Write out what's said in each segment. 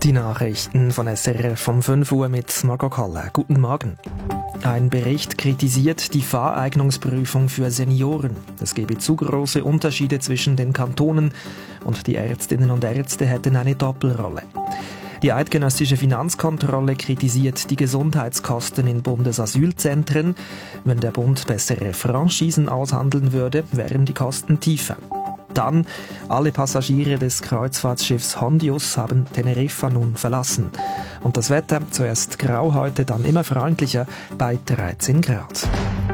Die Nachrichten von SRF um 5 Uhr mit Margot Kalle. Guten Morgen. Ein Bericht kritisiert die Fahreignungsprüfung für Senioren. Es gebe zu große Unterschiede zwischen den Kantonen und die Ärztinnen und Ärzte hätten eine Doppelrolle. Die eidgenössische Finanzkontrolle kritisiert die Gesundheitskosten in Bundesasylzentren. Wenn der Bund bessere Franchisen aushandeln würde, wären die Kosten tiefer. Dann, alle Passagiere des Kreuzfahrtschiffs Hondius haben Teneriffa nun verlassen. Und das Wetter, zuerst grau heute, dann immer freundlicher, bei 13 Grad.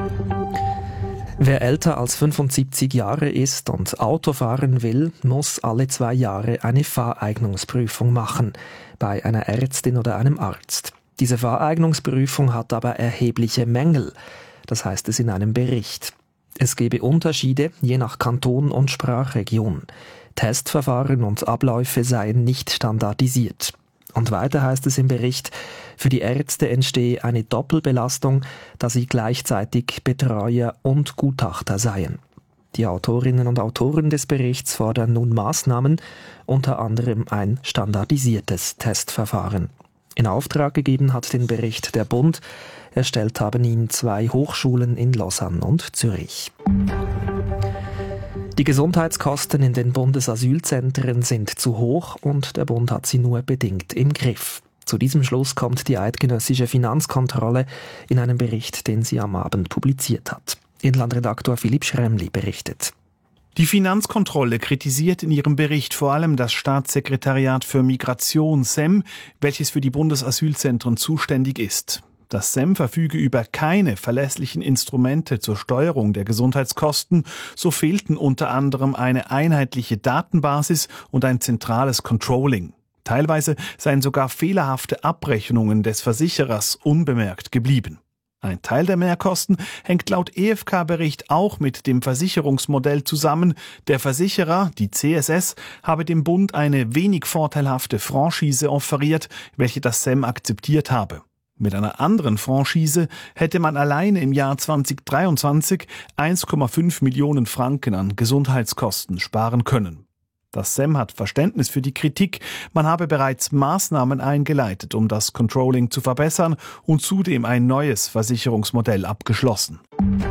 Wer älter als 75 Jahre ist und Auto fahren will, muss alle 2 Jahre eine Fahreignungsprüfung machen, bei einer Ärztin oder einem Arzt. Diese Fahreignungsprüfung hat aber erhebliche Mängel, das heißt es in einem Bericht. Es gebe Unterschiede je nach Kanton und Sprachregion. Testverfahren und Abläufe seien nicht standardisiert. Und weiter heißt es im Bericht, für die Ärzte entstehe eine Doppelbelastung, da sie gleichzeitig Betreuer und Gutachter seien. Die Autorinnen und Autoren des Berichts fordern nun Maßnahmen, unter anderem ein standardisiertes Testverfahren. In Auftrag gegeben hat den Bericht der Bund. Erstellt haben ihn 2 Hochschulen in Lausanne und Zürich. Die Gesundheitskosten in den Bundesasylzentren sind zu hoch und der Bund hat sie nur bedingt im Griff. Zu diesem Schluss kommt die eidgenössische Finanzkontrolle in einem Bericht, den sie am Abend publiziert hat. Inlandredaktor Philipp Schremli berichtet. Die Finanzkontrolle kritisiert in ihrem Bericht vor allem das Staatssekretariat für Migration SEM, welches für die Bundesasylzentren zuständig ist. Das SEM verfüge über keine verlässlichen Instrumente zur Steuerung der Gesundheitskosten, so fehlten unter anderem eine einheitliche Datenbasis und ein zentrales Controlling. Teilweise seien sogar fehlerhafte Abrechnungen des Versicherers unbemerkt geblieben. Ein Teil der Mehrkosten hängt laut EFK-Bericht auch mit dem Versicherungsmodell zusammen. Der Versicherer, die CSS, habe dem Bund eine wenig vorteilhafte Franchise offeriert, welche das SEM akzeptiert habe. Mit einer anderen Franchise hätte man alleine im Jahr 2023 1,5 Millionen Franken an Gesundheitskosten sparen können. Das SEM hat Verständnis für die Kritik. Man habe bereits Maßnahmen eingeleitet, um das Controlling zu verbessern und zudem ein neues Versicherungsmodell abgeschlossen.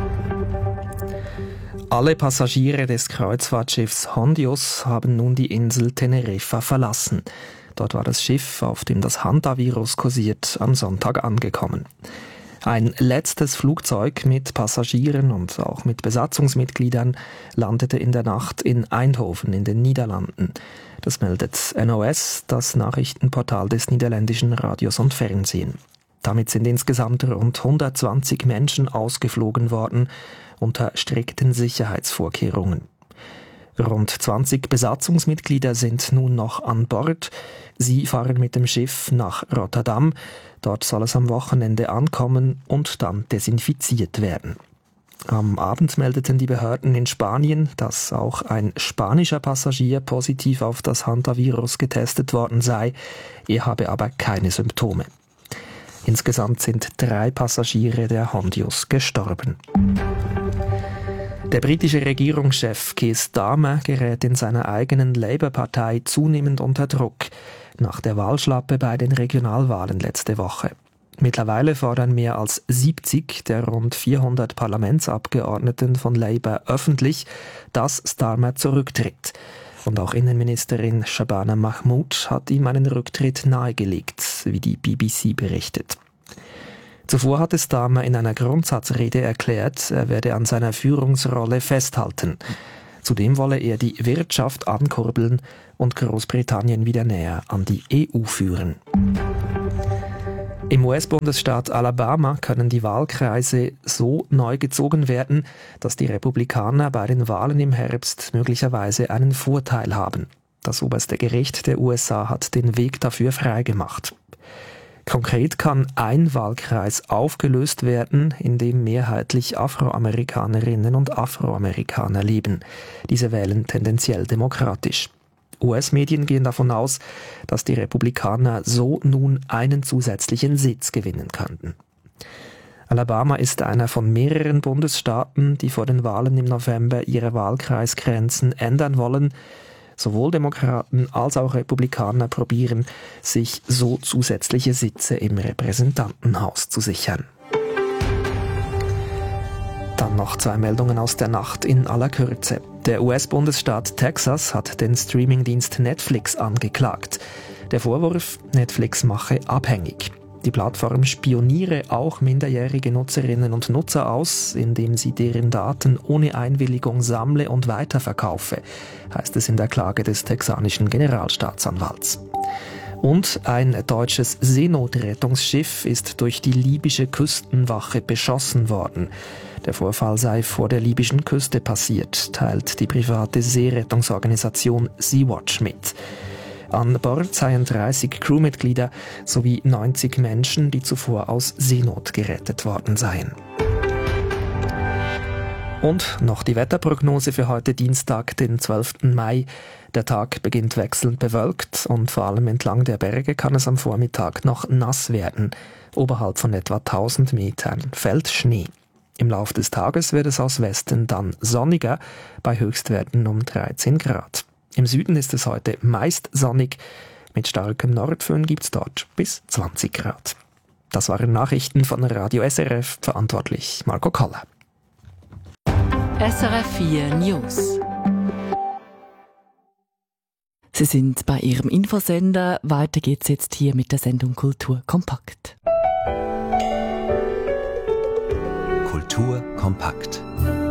Alle Passagiere des Kreuzfahrtschiffs Hondius haben nun die Insel Teneriffa verlassen. Dort war das Schiff, auf dem das Hantavirus kursiert, am Sonntag angekommen. Ein letztes Flugzeug mit Passagieren und auch mit Besatzungsmitgliedern landete in der Nacht in Eindhoven in den Niederlanden. Das meldet NOS, das Nachrichtenportal des niederländischen Radios und Fernsehen. Damit sind insgesamt rund 120 Menschen ausgeflogen worden, unter strikten Sicherheitsvorkehrungen. Rund 20 Besatzungsmitglieder sind nun noch an Bord. Sie fahren mit dem Schiff nach Rotterdam. Dort soll es am Wochenende ankommen und dann desinfiziert werden. Am Abend meldeten die Behörden in Spanien, dass auch ein spanischer Passagier positiv auf das Hantavirus getestet worden sei. Er habe aber keine Symptome. Insgesamt sind 3 Passagiere der Hondius gestorben. Der britische Regierungschef Keir Starmer gerät in seiner eigenen Labour-Partei zunehmend unter Druck nach der Wahlschlappe bei den Regionalwahlen letzte Woche. Mittlerweile fordern mehr als 70 der rund 400 Parlamentsabgeordneten von Labour öffentlich, dass Starmer zurücktritt. Und auch Innenministerin Shabana Mahmood hat ihm einen Rücktritt nahegelegt, wie die BBC berichtet. Zuvor hatte Starmer in einer Grundsatzrede erklärt, er werde an seiner Führungsrolle festhalten. Zudem wolle er die Wirtschaft ankurbeln und Großbritannien wieder näher an die EU führen. Im US-Bundesstaat Alabama können die Wahlkreise so neu gezogen werden, dass die Republikaner bei den Wahlen im Herbst möglicherweise einen Vorteil haben. Das oberste Gericht der USA hat den Weg dafür freigemacht. Konkret kann ein Wahlkreis aufgelöst werden, in dem mehrheitlich Afroamerikanerinnen und Afroamerikaner leben. Diese wählen tendenziell demokratisch. US-Medien gehen davon aus, dass die Republikaner so nun einen zusätzlichen Sitz gewinnen könnten. Alabama ist einer von mehreren Bundesstaaten, die vor den Wahlen im November ihre Wahlkreisgrenzen ändern wollen. Sowohl Demokraten als auch Republikaner probieren, sich so zusätzliche Sitze im Repräsentantenhaus zu sichern. Dann noch 2 Meldungen aus der Nacht in aller Kürze. Der US-Bundesstaat Texas hat den Streamingdienst Netflix angeklagt. Der Vorwurf, Netflix mache abhängig. Die Plattform spioniere auch minderjährige Nutzerinnen und Nutzer aus, indem sie deren Daten ohne Einwilligung sammle und weiterverkaufe, heißt es in der Klage des texanischen Generalstaatsanwalts. Und ein deutsches Seenotrettungsschiff ist durch die libysche Küstenwache beschossen worden. Der Vorfall sei vor der libyschen Küste passiert, teilt die private Seerettungsorganisation Sea-Watch mit. An Bord seien 30 Crewmitglieder sowie 90 Menschen, die zuvor aus Seenot gerettet worden seien. Und noch die Wetterprognose für heute Dienstag, den 12. Mai. Der Tag beginnt wechselnd bewölkt und vor allem entlang der Berge kann es am Vormittag noch nass werden. Oberhalb von etwa 1000 Metern fällt Schnee. Im Laufe des Tages wird es aus Westen dann sonniger, bei Höchstwerten um 13 Grad. Im Süden ist es heute meist sonnig. Mit starkem Nordföhn gibt es dort bis 20 Grad. Das waren Nachrichten von Radio SRF, verantwortlich Marco Kaller. SRF 4 News. Sie sind bei Ihrem Infosender. Weiter geht's jetzt hier mit der Sendung Kultur kompakt. Kultur kompakt.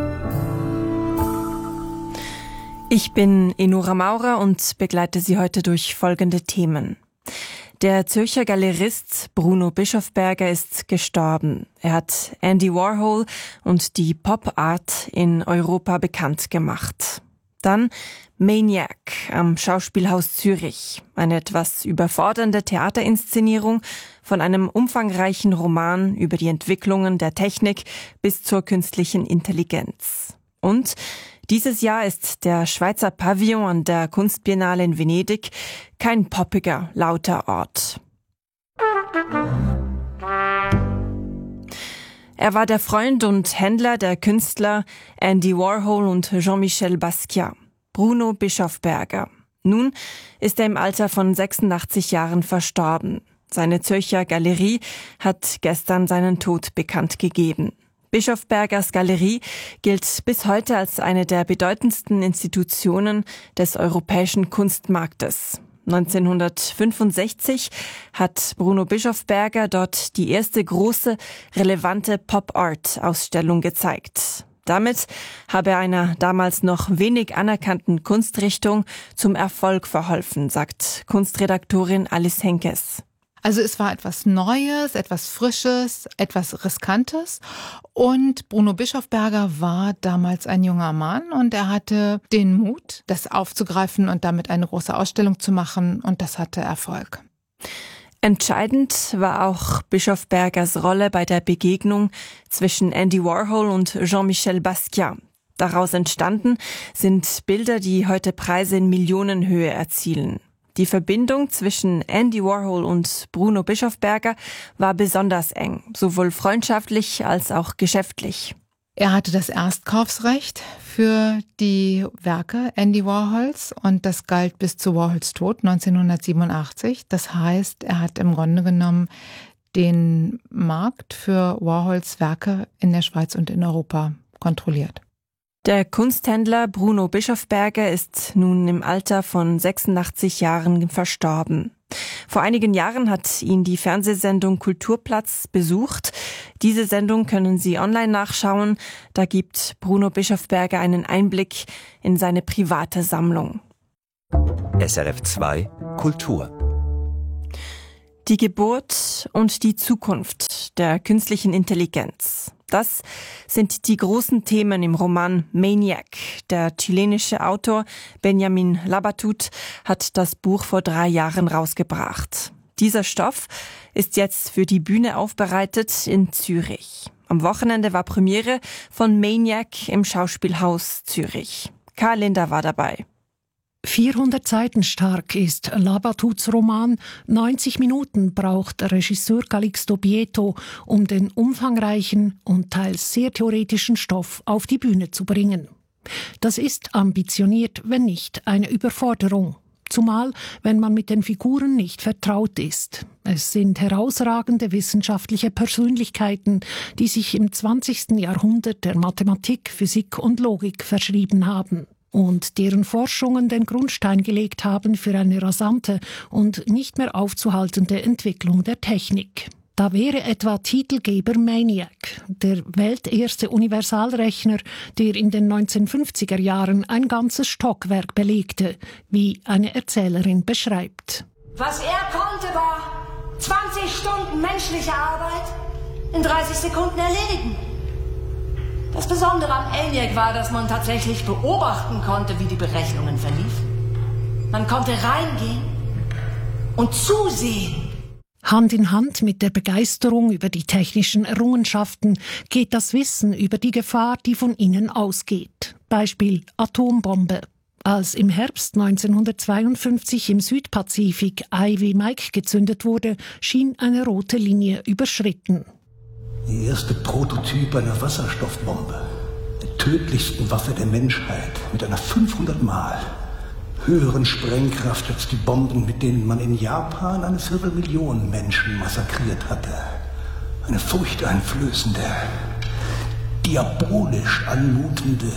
Ich bin Enora Maurer und begleite Sie heute durch folgende Themen. Der Zürcher Galerist Bruno Bischofberger ist gestorben. Er hat Andy Warhol und die Pop Art in Europa bekannt gemacht. Dann Maniac am Schauspielhaus Zürich. Eine etwas überfordernde Theaterinszenierung von einem umfangreichen Roman über die Entwicklungen der Technik bis zur künstlichen Intelligenz. Und dieses Jahr ist der Schweizer Pavillon an der Kunstbiennale in Venedig kein poppiger, lauter Ort. Er war der Freund und Händler der Künstler Andy Warhol und Jean-Michel Basquiat, Bruno Bischofberger. Nun ist er im Alter von 86 Jahren verstorben. Seine Zürcher Galerie hat gestern seinen Tod bekannt gegeben. Bischofbergers Galerie gilt bis heute als eine der bedeutendsten Institutionen des europäischen Kunstmarktes. 1965 hat Bruno Bischofberger dort die erste große, relevante Pop-Art-Ausstellung gezeigt. Damit habe er einer damals noch wenig anerkannten Kunstrichtung zum Erfolg verholfen, sagt Kunstredaktorin Alice Henkes. Also es war etwas Neues, etwas Frisches, etwas Riskantes und Bruno Bischofberger war damals ein junger Mann und er hatte den Mut, das aufzugreifen und damit eine große Ausstellung zu machen und das hatte Erfolg. Entscheidend war auch Bischofbergers Rolle bei der Begegnung zwischen Andy Warhol und Jean-Michel Basquiat. Daraus entstanden sind Bilder, die heute Preise in Millionenhöhe erzielen. Die Verbindung zwischen Andy Warhol und Bruno Bischofberger war besonders eng, sowohl freundschaftlich als auch geschäftlich. Er hatte das Erstkaufsrecht für die Werke Andy Warhols und das galt bis zu Warhols Tod 1987. Das heißt, er hat im Grunde genommen den Markt für Warhols Werke in der Schweiz und in Europa kontrolliert. Der Kunsthändler Bruno Bischofberger ist nun im Alter von 86 Jahren verstorben. Vor einigen Jahren hat ihn die Fernsehsendung Kulturplatz besucht. Diese Sendung können Sie online nachschauen. Da gibt Bruno Bischofberger einen Einblick in seine private Sammlung. SRF 2 Kultur. Die Geburt und die Zukunft der künstlichen Intelligenz. Das sind die großen Themen im Roman Maniac. Der chilenische Autor Benjamin Labatut hat das Buch vor 3 Jahren rausgebracht. Dieser Stoff ist jetzt für die Bühne aufbereitet in Zürich. Am Wochenende war Premiere von Maniac im Schauspielhaus Zürich. Karl Linder war dabei. 400 Seiten stark ist Labatuts Roman. 90 Minuten braucht Regisseur Calixto Bieto, um den umfangreichen und teils sehr theoretischen Stoff auf die Bühne zu bringen. 400 Seiten stark ist Labatuts Roman. 90 Minuten braucht Regisseur Calixto Bieto, um den umfangreichen und teils sehr theoretischen Stoff auf die Bühne zu bringen. 400 Das ist ambitioniert, wenn nicht eine Überforderung. Zumal, wenn man mit den Figuren nicht vertraut ist. Es sind herausragende wissenschaftliche Persönlichkeiten, die sich im 20. Jahrhundert der Mathematik, Physik und Logik verschrieben haben und deren Forschungen den Grundstein gelegt haben für eine rasante und nicht mehr aufzuhaltende Entwicklung der Technik. Da wäre etwa Titelgeber Maniac, der welterste Universalrechner, der in den 1950er Jahren ein ganzes Stockwerk belegte, wie eine Erzählerin beschreibt. Was er konnte, war 20 Stunden menschliche Arbeit in 30 Sekunden erledigen. Das Besondere am ENIAC war, dass man tatsächlich beobachten konnte, wie die Berechnungen verliefen. Man konnte reingehen und zusehen. Hand in Hand mit der Begeisterung über die technischen Errungenschaften geht das Wissen über die Gefahr, die von ihnen ausgeht. Beispiel Atombombe. Als im Herbst 1952 im Südpazifik Ivy Mike gezündet wurde, schien eine rote Linie überschritten. Die erste Prototyp einer Wasserstoffbombe, der tödlichsten Waffe der Menschheit, mit einer 500-mal höheren Sprengkraft als die Bomben, mit denen man in Japan 250.000 Menschen massakriert hatte. Eine furchteinflößende, diabolisch anmutende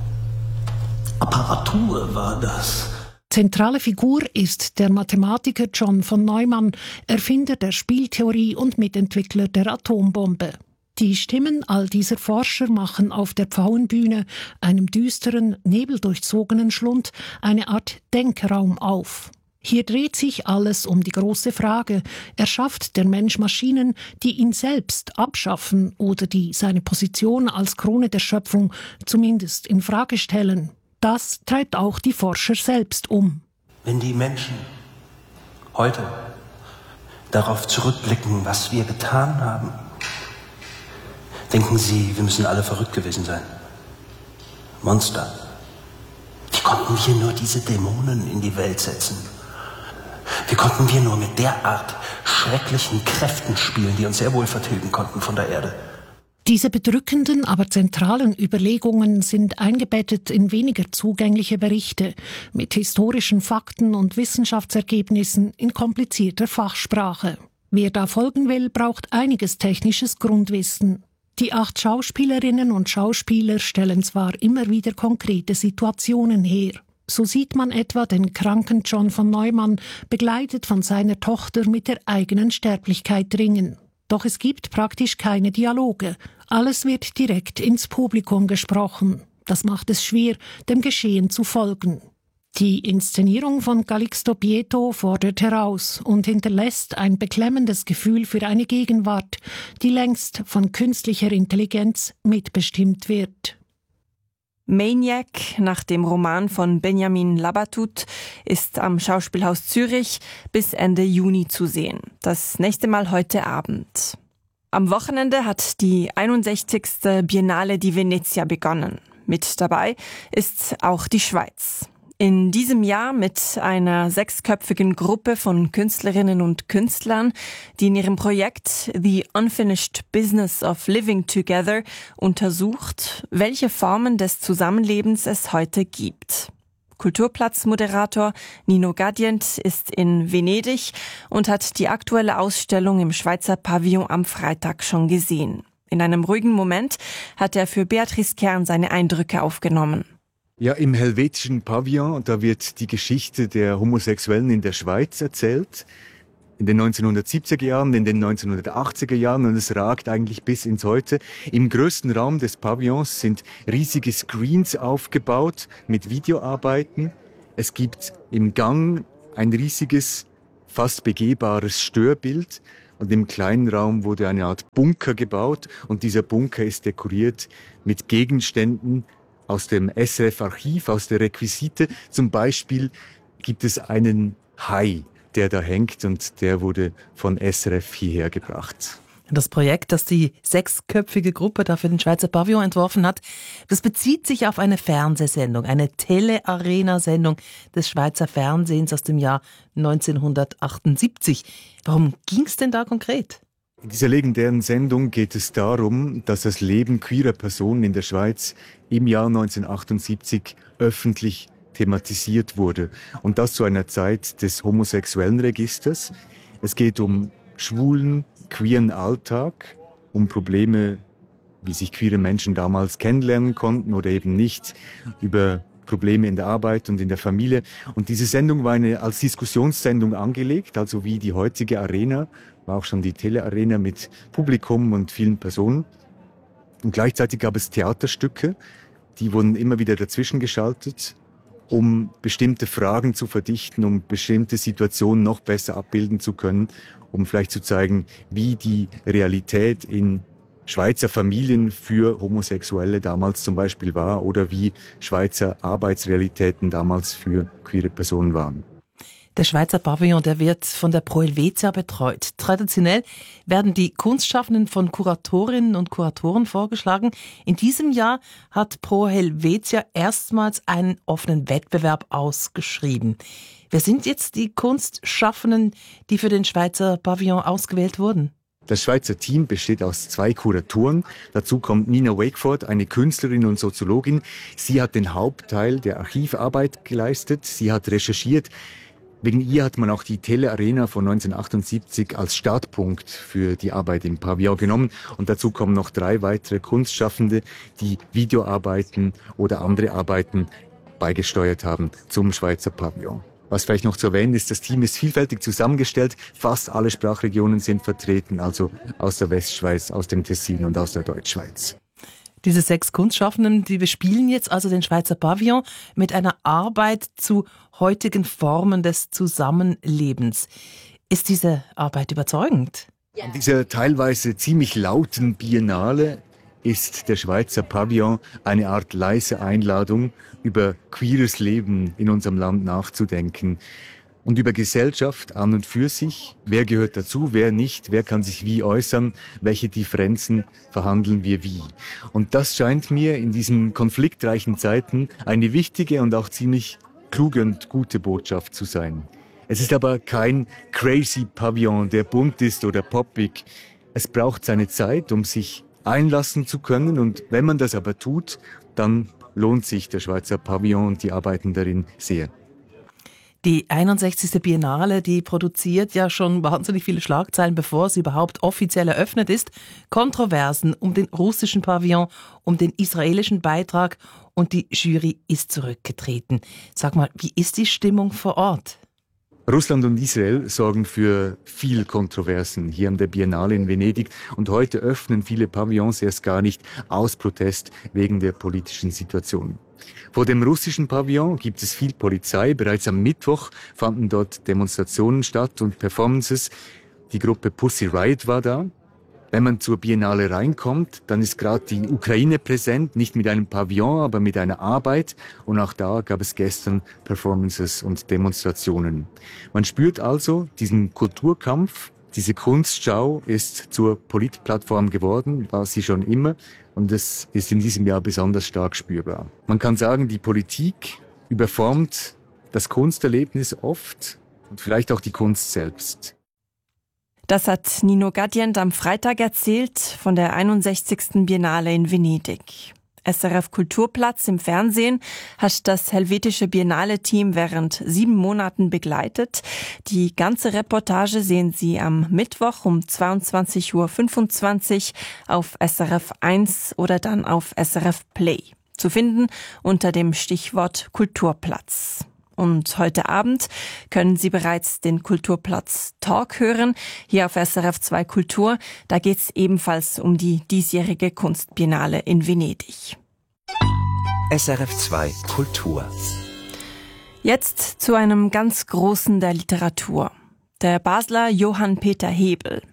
Apparatur war das. Zentrale Figur ist der Mathematiker John von Neumann, Erfinder der Spieltheorie und Mitentwickler der Atombombe. Die Stimmen all dieser Forscher machen auf der Pfauenbühne, einem düsteren, nebeldurchzogenen Schlund, eine Art Denkraum auf. Hier dreht sich alles um die große Frage: Erschafft der Mensch Maschinen, die ihn selbst abschaffen oder die seine Position als Krone der Schöpfung zumindest in Frage stellen? Das treibt auch die Forscher selbst um. Wenn die Menschen heute darauf zurückblicken, was wir getan haben, denken sie, wir müssen alle verrückt gewesen sein. Monster. Wie konnten wir nur diese Dämonen in die Welt setzen? Wie konnten wir nur mit derart schrecklichen Kräften spielen, die uns sehr wohl vertilgen konnten von der Erde? Diese bedrückenden, aber zentralen Überlegungen sind eingebettet in weniger zugängliche Berichte mit historischen Fakten und Wissenschaftsergebnissen in komplizierter Fachsprache. Wer da folgen will, braucht einiges technisches Grundwissen. Die 8 Schauspielerinnen und Schauspieler stellen zwar immer wieder konkrete Situationen her. So sieht man etwa den kranken John von Neumann, begleitet von seiner Tochter, mit der eigenen Sterblichkeit ringen. Doch es gibt praktisch keine Dialoge. Alles wird direkt ins Publikum gesprochen. Das macht es schwer, dem Geschehen zu folgen. Die Inszenierung von Calixto Bieto fordert heraus und hinterlässt ein beklemmendes Gefühl für eine Gegenwart, die längst von künstlicher Intelligenz mitbestimmt wird. Maniac, nach dem Roman von Benjamin Labatut, ist am Schauspielhaus Zürich bis Ende Juni zu sehen. Das nächste Mal heute Abend. Am Wochenende hat die 61. Biennale di Venezia begonnen. Mit dabei ist auch die Schweiz. In diesem Jahr mit einer 6-köpfigen Gruppe von Künstlerinnen und Künstlern, die in ihrem Projekt The Unfinished Business of Living Together untersucht, welche Formen des Zusammenlebens es heute gibt. Kulturplatzmoderator Nino Gadient ist in Venedig und hat die aktuelle Ausstellung im Schweizer Pavillon am Freitag schon gesehen. In einem ruhigen Moment hat er für Beatrice Kern seine Eindrücke aufgenommen. Ja, im Helvetischen Pavillon, da wird die Geschichte der Homosexuellen in der Schweiz erzählt. In den 1970er Jahren, in den 1980er Jahren, und es ragt eigentlich bis ins Heute. Im größten Raum des Pavillons sind riesige Screens aufgebaut mit Videoarbeiten. Es gibt im Gang ein riesiges, fast begehbares Störbild. Und im kleinen Raum wurde eine Art Bunker gebaut. Und dieser Bunker ist dekoriert mit Gegenständen aus dem SRF-Archiv, aus der Requisite. Zum Beispiel gibt es einen Hai, der da hängt, und der wurde von SRF hierher gebracht. Das Projekt, das die 6-köpfige Gruppe da für den Schweizer Pavillon entworfen hat, das bezieht sich auf eine Fernsehsendung, eine Telearena-Sendung des Schweizer Fernsehens aus dem Jahr 1978. Warum ging es denn da konkret? In dieser legendären Sendung geht es darum, dass das Leben queerer Personen in der Schweiz im Jahr 1978 öffentlich thematisiert wurde. Und das zu einer Zeit des homosexuellen Registers. Es geht um schwulen, queeren Alltag, um Probleme, wie sich queere Menschen damals kennenlernen konnten oder eben nicht, über Probleme in der Arbeit und in der Familie. Und diese Sendung war als Diskussionssendung angelegt, also wie die heutige Arena, war auch schon die Telearena mit Publikum und vielen Personen. Und gleichzeitig gab es Theaterstücke, die wurden immer wieder dazwischen geschaltet, um bestimmte Fragen zu verdichten, um bestimmte Situationen noch besser abbilden zu können, um vielleicht zu zeigen, wie die Realität in Schweizer Familien für Homosexuelle damals zum Beispiel war oder wie Schweizer Arbeitsrealitäten damals für queere Personen waren. Der Schweizer Pavillon, der wird von der Pro Helvetia betreut. Traditionell werden die Kunstschaffenden von Kuratorinnen und Kuratoren vorgeschlagen. In diesem Jahr hat Pro Helvetia erstmals einen offenen Wettbewerb ausgeschrieben. Wer sind jetzt die Kunstschaffenden, die für den Schweizer Pavillon ausgewählt wurden? Das Schweizer Team besteht aus 2 Kuratoren. Dazu kommt Nina Wakeford, eine Künstlerin und Soziologin. Sie hat den Hauptteil der Archivarbeit geleistet. Sie hat recherchiert. Wegen ihr hat man auch die Telearena von 1978 als Startpunkt für die Arbeit im Pavillon genommen. Und dazu kommen noch 3 weitere Kunstschaffende, die Videoarbeiten oder andere Arbeiten beigesteuert haben zum Schweizer Pavillon. Was vielleicht noch zu erwähnen ist, das Team ist vielfältig zusammengestellt. Fast alle Sprachregionen sind vertreten, also aus der Westschweiz, aus dem Tessin und aus der Deutschschweiz. Diese 6 Kunstschaffenden, die bespielen jetzt also den Schweizer Pavillon mit einer Arbeit zu heutigen Formen des Zusammenlebens. Ist diese Arbeit überzeugend? An dieser teilweise ziemlich lauten Biennale ist der Schweizer Pavillon eine Art leise Einladung, über queeres Leben in unserem Land nachzudenken. Und über Gesellschaft an und für sich, wer gehört dazu, wer nicht, wer kann sich wie äußern, welche Differenzen verhandeln wir wie. Und das scheint mir in diesen konfliktreichen Zeiten eine wichtige und auch ziemlich kluge und gute Botschaft zu sein. Es ist aber kein crazy Pavillon, der bunt ist oder poppig. Es braucht seine Zeit, um sich einlassen zu können, und wenn man das aber tut, dann lohnt sich der Schweizer Pavillon und die Arbeiten darin sehr. Die 61. Biennale, die produziert ja schon wahnsinnig viele Schlagzeilen, bevor sie überhaupt offiziell eröffnet ist. Kontroversen um den russischen Pavillon, um den israelischen Beitrag, und die Jury ist zurückgetreten. Sag mal, wie ist die Stimmung vor Ort? Russland und Israel sorgen für viel Kontroversen hier an der Biennale in Venedig, und heute öffnen viele Pavillons erst gar nicht aus Protest wegen der politischen Situation. Vor dem russischen Pavillon gibt es viel Polizei. Bereits am Mittwoch fanden dort Demonstrationen statt und Performances. Die Gruppe Pussy Riot war da. Wenn man zur Biennale reinkommt, dann ist gerade die Ukraine präsent, nicht mit einem Pavillon, aber mit einer Arbeit. Und auch da gab es gestern Performances und Demonstrationen. Man spürt also diesen Kulturkampf. Diese Kunstschau ist zur Politplattform geworden, war sie schon immer. Und es ist in diesem Jahr besonders stark spürbar. Man kann sagen, die Politik überformt das Kunsterlebnis oft und vielleicht auch die Kunst selbst. Das hat Nino Gadient am Freitag erzählt von der 61. Biennale in Venedig. SRF Kulturplatz im Fernsehen hat das helvetische Biennale-Team während 7 Monaten begleitet. Die ganze Reportage sehen Sie am Mittwoch um 22.25 Uhr auf SRF 1 oder dann auf SRF Play. Zu finden unter dem Stichwort Kulturplatz. Und heute Abend können Sie bereits den Kulturplatz Talk hören, hier auf SRF 2 Kultur. Da geht es ebenfalls um die diesjährige Kunstbiennale in Venedig. SRF 2 Kultur. Jetzt zu einem ganz Großen der Literatur. Der Basler Johann Peter Hebel.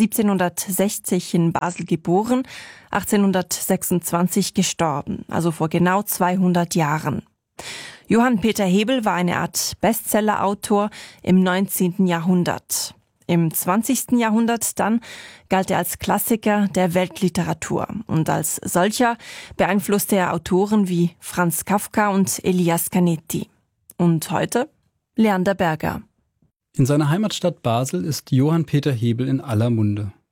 1760 in Basel geboren, 1826 gestorben, also vor genau 200 Jahren. Johann Peter Hebel war eine Art Bestsellerautor im 19. Jahrhundert. Im 20. Jahrhundert dann galt er als Klassiker der Weltliteratur und als solcher beeinflusste er Autoren wie Franz Kafka und Elias Canetti. Und heute Leander Berger. In seiner Heimatstadt Basel ist Johann Peter Hebel in aller Munde.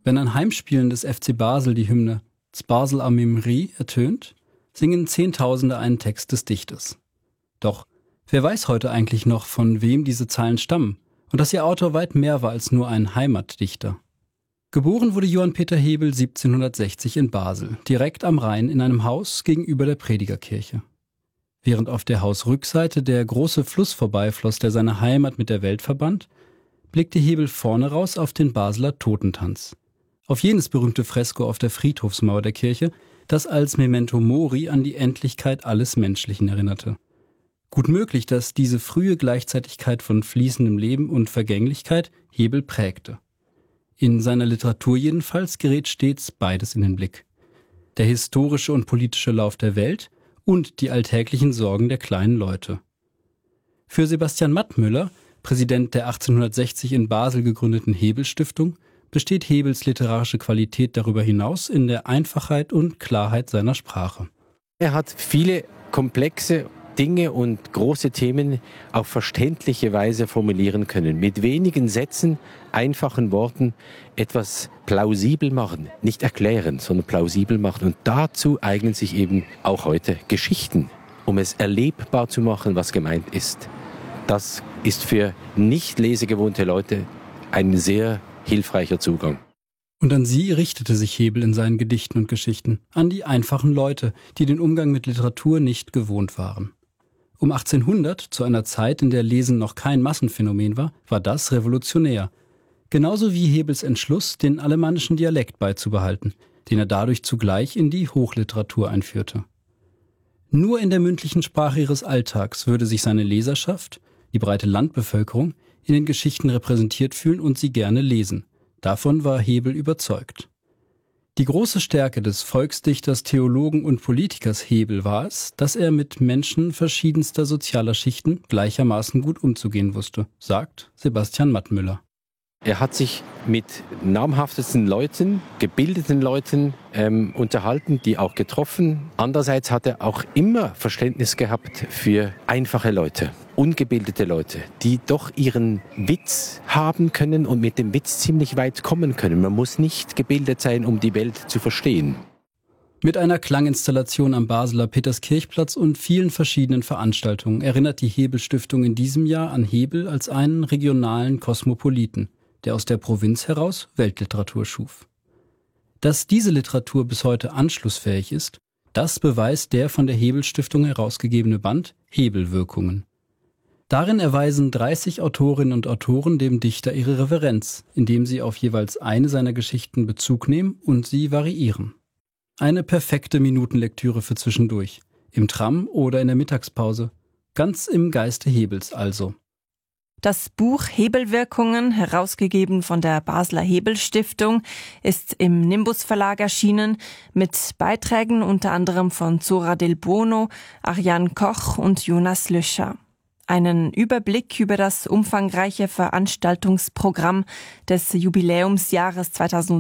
Wenn ein Heimspielen des FC Basel die Hymne Basel am Mimri ertönt, singen Zehntausende einen Text des Dichters. Doch wer weiß heute eigentlich noch, von wem diese Zeilen stammen und dass ihr Autor weit mehr war als nur ein Heimatdichter? Geboren wurde Johann Peter Hebel 1760 in Basel, direkt am Rhein in einem Haus gegenüber der Predigerkirche. Während auf der Hausrückseite der große Fluss vorbeifloss, der seine Heimat mit der Welt verband, blickte Hebel vorne raus auf den Basler Totentanz. Auf jenes berühmte Fresko auf der Friedhofsmauer der Kirche, das als Memento Mori an die Endlichkeit alles Menschlichen erinnerte. Gut möglich, dass diese frühe Gleichzeitigkeit von fließendem Leben und Vergänglichkeit Hebel prägte. In seiner Literatur jedenfalls gerät stets beides in den Blick. Der historische und politische Lauf der Welt und die alltäglichen Sorgen der kleinen Leute. Für Sebastian Mattmüller, Präsident der 1860 in Basel gegründeten Hebel-Stiftung, besteht Hebels literarische Qualität darüber hinaus in der Einfachheit und Klarheit seiner Sprache. Er hat viele komplexe Dinge und große Themen auf verständliche Weise formulieren können. Mit wenigen Sätzen, einfachen Worten etwas plausibel machen. Nicht erklären, sondern plausibel machen. Und dazu eignen sich eben auch heute Geschichten, um es erlebbar zu machen, was gemeint ist. Das ist für nicht lesegewohnte Leute ein sehr hilfreicher Zugang. Und an sie richtete sich Hebel in seinen Gedichten und Geschichten, an die einfachen Leute, die den Umgang mit Literatur nicht gewohnt waren. Um 1800, zu einer Zeit, in der Lesen noch kein Massenphänomen war, war das revolutionär. Genauso wie Hebels Entschluss, den alemannischen Dialekt beizubehalten, den er dadurch zugleich in die Hochliteratur einführte. Nur in der mündlichen Sprache ihres Alltags würde sich seine Leserschaft, die breite Landbevölkerung, in den Geschichten repräsentiert fühlen und sie gerne lesen. Davon war Hebel überzeugt. Die große Stärke des Volksdichters, Theologen und Politikers Hebel war es, dass er mit Menschen verschiedenster sozialer Schichten gleichermaßen gut umzugehen wusste, sagt Sebastian Mattmüller. Er hat sich mit namhaftesten Leuten, gebildeten Leuten unterhalten, die auch getroffen. Andererseits hat er auch immer Verständnis gehabt für einfache Leute, ungebildete Leute, die doch ihren Witz haben können und mit dem Witz ziemlich weit kommen können. Man muss nicht gebildet sein, um die Welt zu verstehen. Mit einer Klanginstallation am Basler Peterskirchplatz und vielen verschiedenen Veranstaltungen erinnert die Hebel-Stiftung in diesem Jahr an Hebel als einen regionalen Kosmopoliten, der aus der Provinz heraus Weltliteratur schuf. Dass diese Literatur bis heute anschlussfähig ist, das beweist der von der Hebel-Stiftung herausgegebene Band Hebelwirkungen. Darin erweisen 30 Autorinnen und Autoren dem Dichter ihre Reverenz, indem sie auf jeweils eine seiner Geschichten Bezug nehmen und sie variieren. Eine perfekte Minutenlektüre für zwischendurch, im Tram oder in der Mittagspause, ganz im Geiste Hebels also. Das Buch Hebelwirkungen, herausgegeben von der Basler Hebel-Stiftung, ist im Nimbus Verlag erschienen, mit Beiträgen unter anderem von Zora Del Bono, Ariane Koch und Jonas Lüscher. Einen Überblick über das umfangreiche Veranstaltungsprogramm des Jubiläumsjahres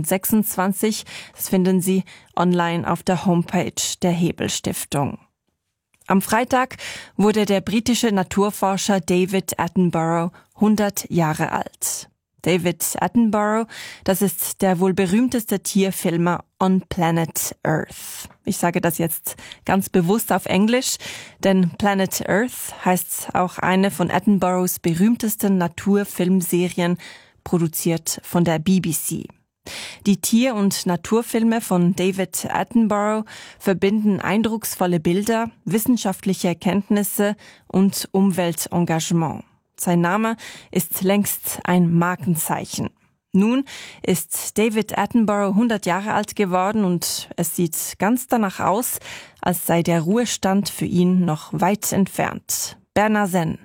2026, das finden Sie online auf der Homepage der Hebel-Stiftung. Am Freitag wurde der britische Naturforscher David Attenborough 100 Jahre alt. David Attenborough, das ist der wohl berühmteste Tierfilmer On Planet Earth. Ich sage das jetzt ganz bewusst auf Englisch, denn Planet Earth heißt auch eine von Attenboroughs berühmtesten Naturfilmserien, produziert von der BBC. Die Tier- und Naturfilme von David Attenborough verbinden eindrucksvolle Bilder, wissenschaftliche Erkenntnisse und Umweltengagement. Sein Name ist längst ein Markenzeichen. Nun ist David Attenborough 100 Jahre alt geworden und es sieht ganz danach aus, als sei der Ruhestand für ihn noch weit entfernt. Bernard Senn.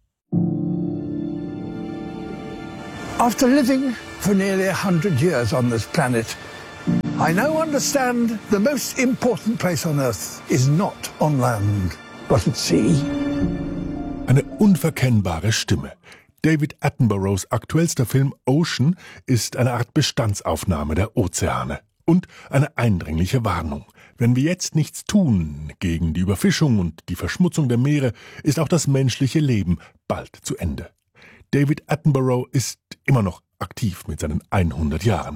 After living for nearly 100 years on this planet, I now understand the most important place on Earth is not on land, but at sea. Eine unverkennbare Stimme. David Attenboroughs aktuellster Film Ocean ist eine Art Bestandsaufnahme der Ozeane und eine eindringliche Warnung. Wenn wir jetzt nichts tun gegen die Überfischung und die Verschmutzung der Meere, ist auch das menschliche Leben bald zu Ende. David Attenborough ist immer noch aktiv mit seinen 100 Jahren.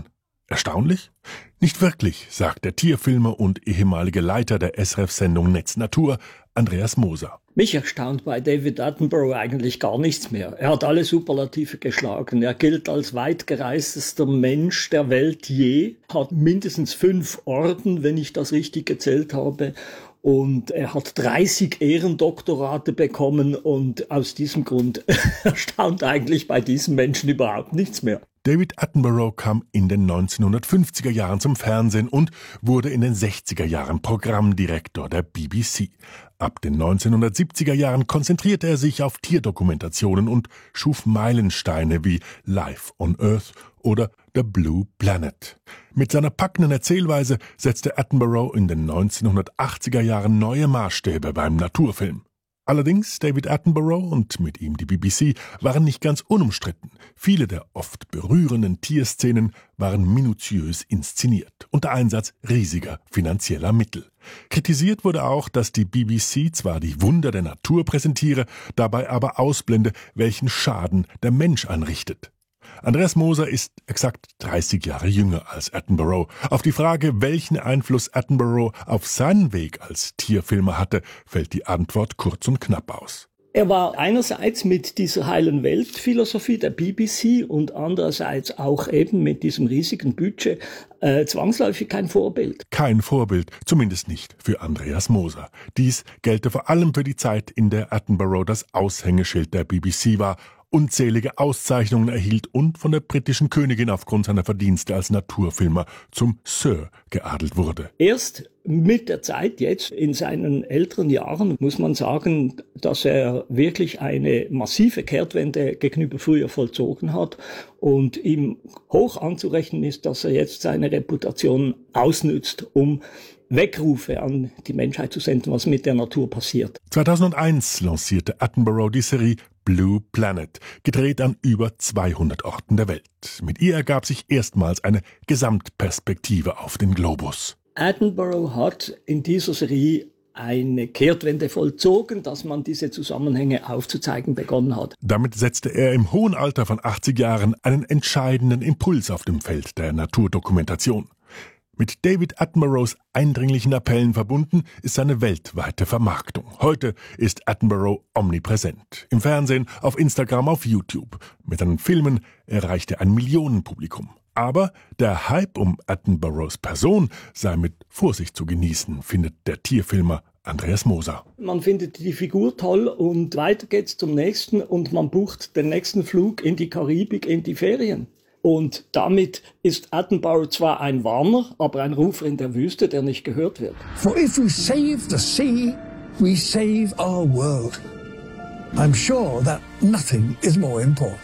Erstaunlich? Nicht wirklich, sagt der Tierfilmer und ehemalige Leiter der SRF-Sendung Netz Natur, Andreas Moser. Mich erstaunt bei David Attenborough eigentlich gar nichts mehr. Er hat alle Superlative geschlagen. Er gilt als weitgereistester Mensch der Welt je, hat mindestens 5 Orden, wenn ich das richtig gezählt habe. Und er hat 30 Ehrendoktorate bekommen und aus diesem Grund erstaunt eigentlich bei diesem Menschen überhaupt nichts mehr. David Attenborough kam in den 1950er Jahren zum Fernsehen und wurde in den 60er Jahren Programmdirektor der BBC. Ab den 1970er Jahren konzentrierte er sich auf Tierdokumentationen und schuf Meilensteine wie Life on Earth oder The Blue Planet. Mit seiner packenden Erzählweise setzte Attenborough in den 1980er Jahren neue Maßstäbe beim Naturfilm. Allerdings, David Attenborough und mit ihm die BBC waren nicht ganz unumstritten. Viele der oft berührenden Tierszenen waren minutiös inszeniert, unter Einsatz riesiger finanzieller Mittel. Kritisiert wurde auch, dass die BBC zwar die Wunder der Natur präsentiere, dabei aber ausblende, welchen Schaden der Mensch anrichtet. Andreas Moser ist exakt 30 Jahre jünger als Attenborough. Auf die Frage, welchen Einfluss Attenborough auf seinen Weg als Tierfilmer hatte, fällt die Antwort kurz und knapp aus. Er war einerseits mit dieser heilen Weltphilosophie der BBC und andererseits auch eben mit diesem riesigen Budget zwangsläufig kein Vorbild. Kein Vorbild, zumindest nicht für Andreas Moser. Dies gelte vor allem für die Zeit, in der Attenborough das Aushängeschild der BBC war, unzählige Auszeichnungen erhielt und von der britischen Königin aufgrund seiner Verdienste als Naturfilmer zum Sir geadelt wurde. Erst mit der Zeit, jetzt in seinen älteren Jahren, muss man sagen, dass er wirklich eine massive Kehrtwende gegenüber früher vollzogen hat und ihm hoch anzurechnen ist, dass er jetzt seine Reputation ausnützt, um Weckrufe an die Menschheit zu senden, was mit der Natur passiert. 2001 lancierte Attenborough die Serie Blue Planet, gedreht an über 200 Orten der Welt. Mit ihr ergab sich erstmals eine Gesamtperspektive auf den Globus. Attenborough hat in dieser Serie eine Kehrtwende vollzogen, dass man diese Zusammenhänge aufzuzeigen begonnen hat. Damit setzte er im hohen Alter von 80 Jahren einen entscheidenden Impuls auf dem Feld der Naturdokumentation. Mit David Attenboroughs eindringlichen Appellen verbunden ist seine weltweite Vermarktung. Heute ist Attenborough omnipräsent. Im Fernsehen, auf Instagram, auf YouTube. Mit seinen Filmen erreicht er ein Millionenpublikum. Aber der Hype um Attenboroughs Person sei mit Vorsicht zu genießen, findet der Tierfilmer Andreas Moser. Man findet die Figur toll und weiter geht's zum nächsten und man bucht den nächsten Flug in die Karibik, in die Ferien. Und damit ist Attenborough zwar ein Warner, aber ein Rufer in der Wüste, der nicht gehört wird. For if we save the sea, we save our world. I'm sure that nothing is more important.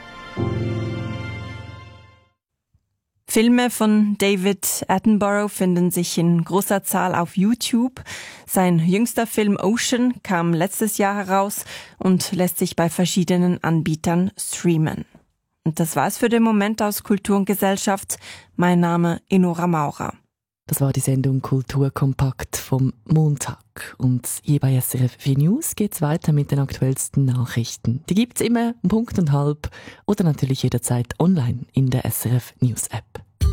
Filme von David Attenborough finden sich in großer Zahl auf YouTube. Sein jüngster Film Ocean kam letztes Jahr heraus und lässt sich bei verschiedenen Anbietern streamen. Und das war's für den Moment aus Kultur und Gesellschaft. Mein Name Enora Maurer. Das war die Sendung Kultur kompakt vom Montag. Und hier bei SRF 4 News geht's weiter mit den aktuellsten Nachrichten. Die gibt's immer um Punkt und halb oder natürlich jederzeit online in der SRF News App.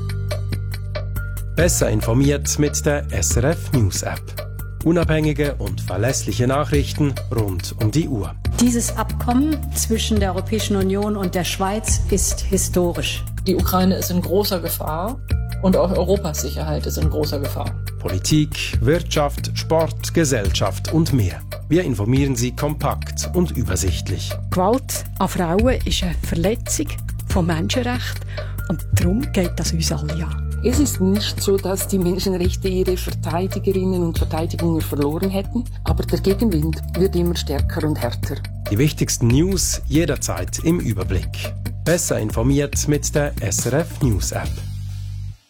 Besser informiert mit der SRF News App. Unabhängige und verlässliche Nachrichten rund um die Uhr. Dieses Abkommen zwischen der Europäischen Union und der Schweiz ist historisch. Die Ukraine ist in großer Gefahr und auch Europas Sicherheit ist in großer Gefahr. Politik, Wirtschaft, Sport, Gesellschaft und mehr. Wir informieren Sie kompakt und übersichtlich. Gewalt an Frauen ist eine Verletzung von Menschenrechten und darum geht das uns alle an. Es ist nicht so, dass die Menschenrechte ihre Verteidigerinnen und Verteidiger verloren hätten, aber der Gegenwind wird immer stärker und härter. Die wichtigsten News jederzeit im Überblick. Besser informiert mit der SRF News App.